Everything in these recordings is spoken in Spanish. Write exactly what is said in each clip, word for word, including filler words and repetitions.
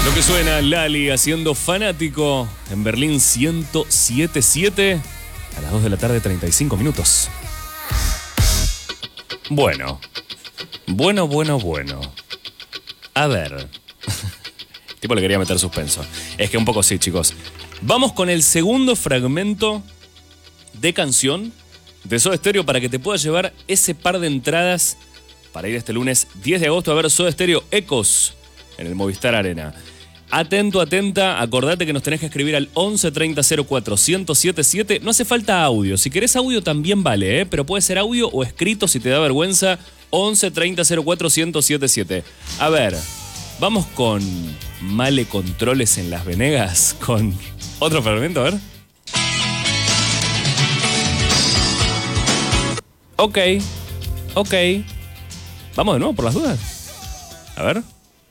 Lo que suena Lali haciendo Fanático en Berlín ciento siete punto siete a las dos de la tarde, treinta y cinco minutos. Bueno, bueno, bueno, bueno. A ver. Tipo le quería meter suspenso. Es que un poco sí, chicos. Vamos con el segundo fragmento de canción de Soda Stereo para que te puedas llevar ese par de entradas para ir este lunes diez de agosto a ver Soda Stereo Ecos en el Movistar Arena. Atento, atenta, acordate que nos tenés que escribir al once treinta cero cuatro ciento setenta y siete. No hace falta audio, si querés audio también vale, ¿eh? Pero puede ser audio o escrito si te da vergüenza. once treinta cero cuatro ciento setenta y siete. A ver, vamos con Male Controles en Las Venegas, con otro fragmento, a ver. Ok, ok. Vamos de nuevo por las dudas. A ver.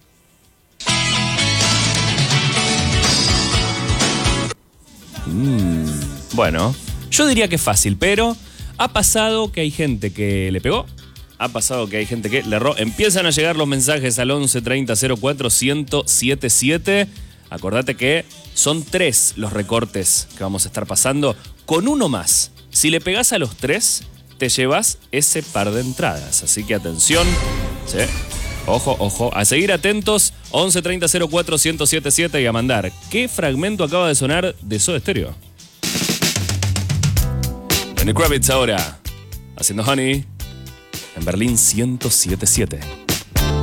Mm, bueno, yo diría que es fácil, pero ha pasado que hay gente que le pegó, ha pasado que hay gente que le erró. Empiezan a llegar los mensajes al once treinta cero cuatro ciento setenta y siete. Acordate que son tres los recortes que vamos a estar pasando, con uno más. Si le pegás a los tres, te llevas ese par de entradas. Así que atención, ¿sí? Ojo, ojo, a seguir atentos, once treinta cero cuatro ciento setenta y siete y a mandar. ¿Qué fragmento acaba de sonar de Soda Stereo? Lenny Kravitz ahora, haciendo Honey, en Berlín ciento siete punto siete.